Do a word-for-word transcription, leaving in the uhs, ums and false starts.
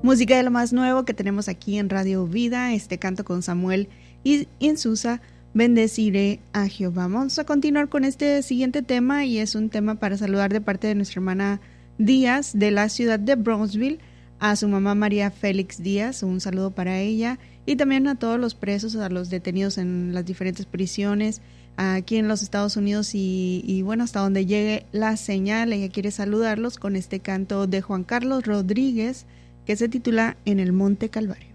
Música de lo más nuevo que tenemos aquí en Radio Vida, este canto con Samuel y Insusa, Bendeciré a Jehová. Vamos a continuar con este siguiente tema y es un tema para saludar de parte de nuestra hermana Díaz de la ciudad de Brownsville a su mamá María Félix Díaz, un saludo para ella y también a todos los presos, a los detenidos en las diferentes prisiones aquí en los Estados Unidos y, y bueno, hasta donde llegue la señal. Ella quiere saludarlos con este canto de Juan Carlos Rodríguez que se titula En el Monte Calvario.